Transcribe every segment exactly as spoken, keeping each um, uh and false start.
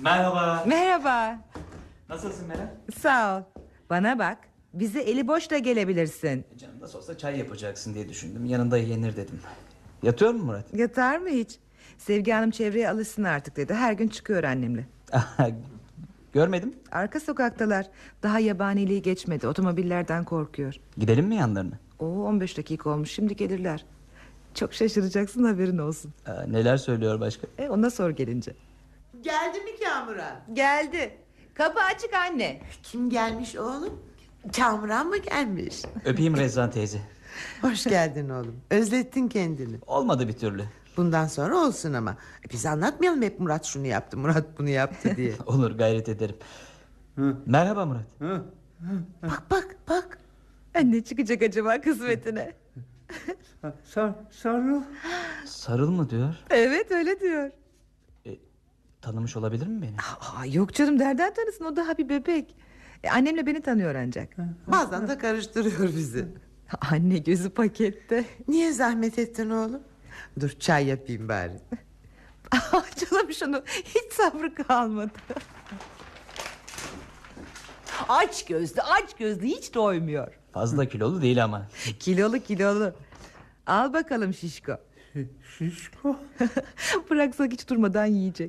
Merhaba. Merhaba. Nasılsın Meral? Sağ ol. Bana bak. Bize eli boş da gelebilirsin. Canım nasıl olsa çay yapacaksın diye düşündüm. Yanında yenir dedim. Yatıyor mu Murat? Yatar mı hiç? Sevgi Hanım çevreye alışsın artık dedi. Her gün çıkıyor annemle. Görmedim. Arka sokaktalar. Daha yabaniliği geçmedi. Otomobillerden korkuyor. Gidelim mi yanlarına? Oo, on beş dakika olmuş. Şimdi gelirler. Çok şaşıracaksın, haberin olsun. Aa, neler söylüyor başka? E, ona sor gelince. Geldi mi Kamuran? Geldi. Kapı açık anne. Kim gelmiş oğlum? Kamuran mı gelmiş? Öpeyim Rezan teyze. Hoş geldin oğlum. Özlettin kendini. Olmadı bir türlü. Bundan sonra olsun ama. Biz anlatmayalım hep Murat şunu yaptı, Murat bunu yaptı diye. Olur, gayret ederim. Merhaba Murat. Bak bak bak. Anne çıkacak acaba kısmetine? Sar, sarıl. Sarıl mı diyor? Evet, öyle diyor. E, tanımış olabilir mi beni? Aa, yok canım, nereden tanısın, o daha bir bebek. e, Annemle beni tanıyor ancak. Bazen de karıştırıyor bizi. Anne gözü pakette. Niye zahmet ettin oğlum? Dur çay yapayım bari. Canım şunu, hiç sabrı kalmadı. Aç gözlü, aç gözlü, hiç doymuyor. Fazla kilolu değil ama. Kilolu kilolu. Al bakalım şişko. Şişko. Bıraksak hiç durmadan yiyecek.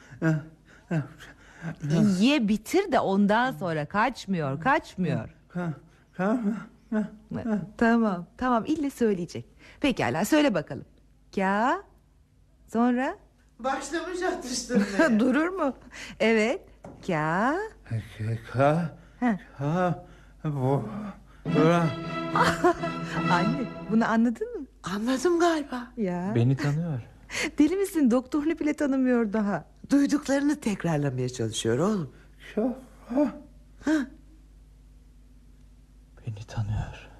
Ye bitir de ondan sonra kaçmıyor, kaçmıyor. Ka, ka, Tamam, tamam, ille söyleyecek. Pekala, söyle bakalım. Ka, sonra? Başlamış atıştırmaya. Durur mu? Evet. Ka. ka, Heh. ka, bu, bura. Anne, bunu anladın mı? Anladım galiba. Ya. Beni tanıyor. Deli misin? Doktorunu bile tanımıyor daha. Duyduklarını tekrarlamaya çalışıyor oğlum. Şafa. Beni tanıyor.